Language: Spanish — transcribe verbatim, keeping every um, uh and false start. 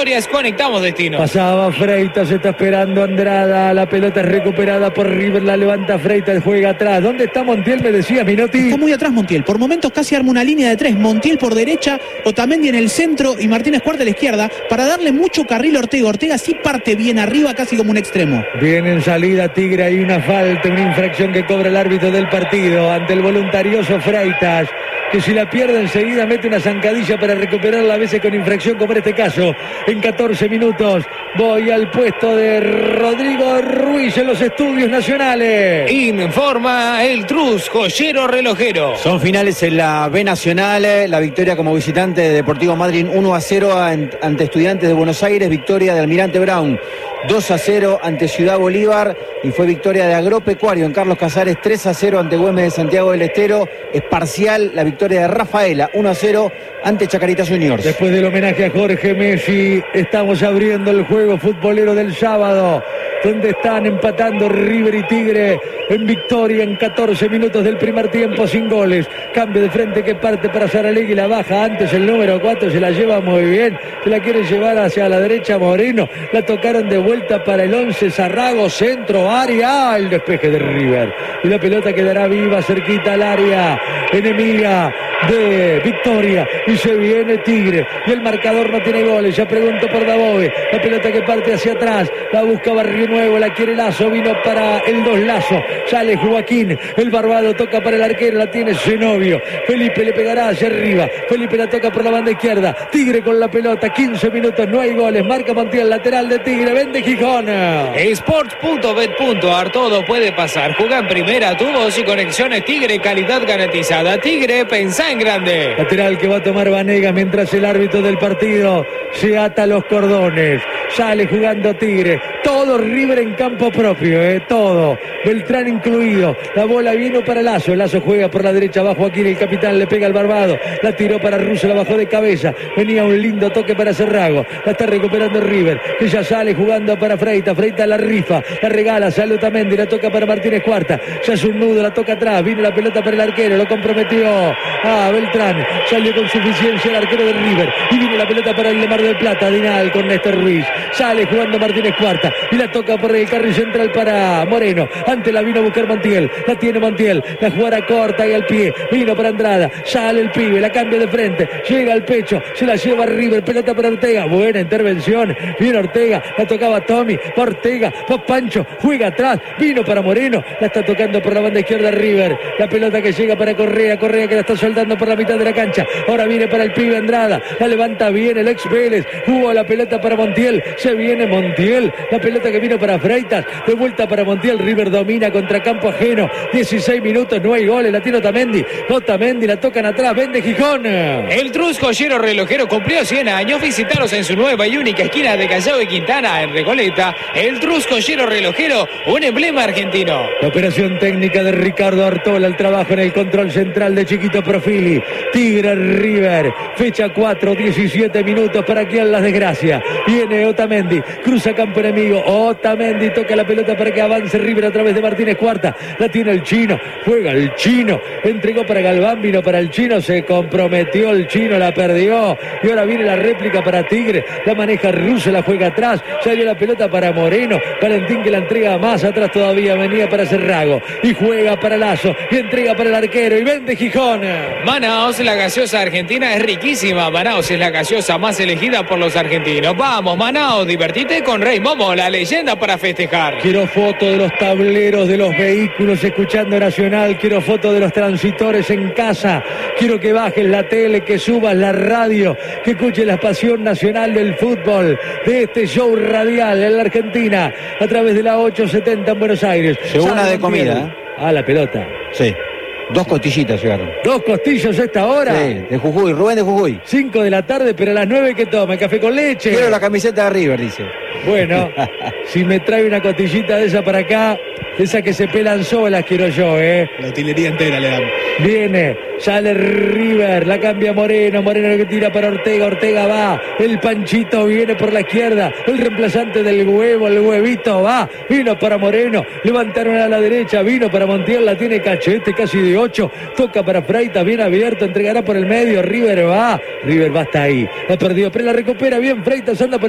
victorias, conectamos destino. Pasaba Freitas, está esperando Andrada, la pelota es recuperada por River, la levanta Freitas, juega atrás. ¿Dónde está Montiel? Me decía Minotti. Está muy atrás Montiel, por momentos casi arma una línea de tres, Montiel por derecha, Otamendi en el centro y Martínez Cuarta a la izquierda, para darle mucho carril a Ortega. Ortega sí parte bien arriba, casi como un extremo. Viene en salida Tigre, hay una falta, una infracción que cobra el árbitro del partido ante el voluntarioso Freitas, que si la pierde enseguida mete una zancadilla para recuperarla, a veces con infracción como en este caso. En catorce minutos voy al puesto de Rodrigo Ruiz en los estudios nacionales. Informa el Trus, joyero relojero. Son finales en la B Nacional, la victoria como visitante de Deportivo Madryn uno a cero ante Estudiantes de Buenos Aires, victoria de Almirante Brown dos a cero ante Ciudad Bolívar y fue victoria de Agropecuario en Carlos Casares tres a cero ante Güemes de Santiago del Estero. Es parcial la victoria de Rafaela uno a cero ante Chacarita Juniors. Después del homenaje a Jorge Messi, estamos abriendo el juego futbolero del sábado, donde están empatando River y Tigre en victoria en catorce minutos del primer tiempo sin goles. Cambio de frente que parte para Saralegui, la baja antes el número cuatro, se la lleva muy bien, se la quiere llevar hacia la derecha Moreno, la tocaron de vuelta para el once, Zarrago, centro, área, el despeje de River. Y la pelota quedará viva cerquita al área enemiga de Victoria y se viene Tigre y el marcador no tiene goles. Ya pregunto por Dabove, la pelota que parte hacia atrás, la busca Barrio Nuevo, la quiere Lazo, vino para el dos Lazo, sale Joaquín, el barbado toca para el arquero, la tiene Zenobio, Felipe le pegará hacia arriba, Felipe la toca por la banda izquierda, Tigre con la pelota, quince minutos, no hay goles, marca Montiel, lateral de Tigre, vende Gijón. Sports punto bet punto ar, todo puede pasar, juega en primera, tubos y conexiones Tigre, calidad garantizada. Tigre, pensá en grande. Lateral que va a tomar Vanegas mientras el árbitro del partido se ata los cordones. Sale jugando Tigre. Todo River en campo propio, eh, todo. Beltrán incluido. La bola vino para Lazo. Lazo juega por la derecha. Abajo aquí el capitán le pega al barbado. La tiró para Russo, la bajó de cabeza. Venía un lindo toque para Cerrago. La está recuperando River. Que ya sale jugando para Freitas. Freitas la rifa. La regala. Sale Otamendi. La toca para Martínez Cuarta. Ya es un nudo. La toca atrás. Vino la pelota para el arquero. Lo comprometió. Ah, Beltrán. Salió con suficiencia el arquero de River. Y vino la pelota para el de Mar del Plata. Dinal con Néstor Ruiz. Sale jugando Martínez Cuarta. Y la toca por el carril central para Moreno. Antes la vino a buscar Montiel. La tiene Montiel. La jugará corta y al pie. Vino para Andrada. Sale el pibe. La cambia de frente. Llega al pecho. Se la lleva River. Pelota para Ortega. Buena intervención. Viene Ortega. La tocaba Tommy. Va Ortega. Va Pancho. Juega atrás. Vino para Moreno. La está tocando por la banda izquierda River. La pelota que llega para Correa. Correa que la está soltando por la mitad de la cancha. Ahora viene para el pibe Andrada. La levanta bien el ex Vélez. Jugó la pelota para Montiel. Se viene Montiel. La pelota que vino para Freitas. De vuelta para Montiel. River domina contra campo ajeno. dieciséis minutos. No hay goles. La tiene Otamendi. Otamendi la tocan atrás. Vende Gijón. El Trus joyero relojero cumplió cien años. Visitaros en su nueva y única esquina de Callao y Quintana en Recoleta. El Trus joyero relojero, un emblema argentino. La operación técnica de Ricardo Artola. El trabajo en el control central de Chiquito Profili. Tigre River. Fecha cuatro, diecisiete minutos. ¿Para quién las desgracia? Viene Otamendi. Cruza campo enemigo. Otamendi toca la pelota para que avance River a través de Martínez Cuarta. La tiene el chino. Juega el chino. Entregó para Galván. Vino para el chino. Se comprometió el chino. La perdió. Y ahora viene la réplica para Tigre. La maneja Russo. La juega atrás. Salió la pelota para Moreno. Valentín que la entrega más atrás todavía. Venía para Cerrago. Y juega para Lazo. Y entrega para el arquero. Y vende Gijón. Manaos, la gaseosa argentina es riquísima. Manaos es la gaseosa más elegida por los argentinos. Vamos, Manaos, divertite con Rey Momo, la leyenda para festejar. Quiero foto de los tableros de los vehículos escuchando Nacional. Quiero foto de los transitores en casa. Quiero que bajes la tele, que subas la radio, que escuches la pasión nacional del fútbol, de este show radial en la Argentina, a través de la ochocientos setenta en Buenos Aires. Llegó una de comida. Ah, la pelota. Sí. Dos costillitas llegaron. ¿Dos costillos a esta hora? Sí, de Jujuy, Rubén de Jujuy. Cinco de la tarde, pero a las nueve que toma, café con leche. Quiero la camiseta de River, dice. Bueno, si me trae una costillita de esa para acá, de esas que se pelan solas quiero yo, ¿eh? La utilería entera le damos. Viene, sale River, la cambia Moreno, Moreno que tira para Ortega, Ortega va, el Panchito viene por la izquierda, el reemplazante del huevo, el huevito va, vino para Moreno, levantaron a la derecha, vino para Montiel, la tiene Cachete, casi de ocho, toca para Freitas, bien abierto, entregará por el medio, River va, River va hasta ahí, la perdió, pero la recupera bien Freitas, anda por